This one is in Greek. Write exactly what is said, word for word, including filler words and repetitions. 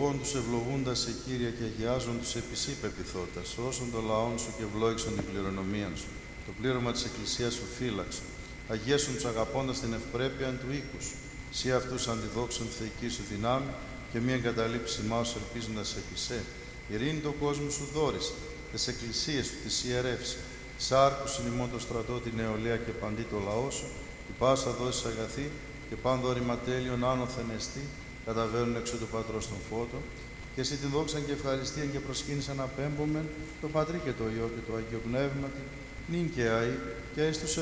δοκών τους ευλογούντας σε Κύριε και αγιάζον τους επί σύ πεποιθώντας, όσων των λαών σου και ευλόγησον την κληρονομίαν σου. Το πλήρωμα της Εκκλησίας σου φύλαξε. Αγιέσουν τους αγαπώντας την ευπρέπεια του οίκου σου. Σύ αυτούς αντιδόξων θεϊκή σου δυνάμει και μη εγκαταλείψει μάους ελπίζοντας επί σε. Ειρήνη το κόσμο σου δόρισε, τις εκκλησίες σου τις ιερεύσει. Σάρκουσιν ημών το στρατό την νεολαία και παντί το λαό σου, η πάσα δώσεις αγαθή και παν δόρημα τέλειον άνωθεν εστί, καταβαίνουν εξω του Πατρός των φώτων, και εσύ την δόξαν και ευχαριστίαν και προσκύνησαν απέμπομεν το Πατρί και το Υιό και το Αγίο Πνεύματι, νυν και αεί και εις τους